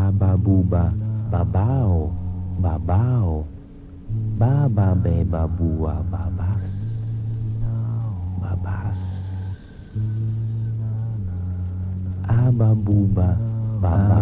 Bababuba, babao, babao. Baba be babua, babas, babas. Ababuba, babao.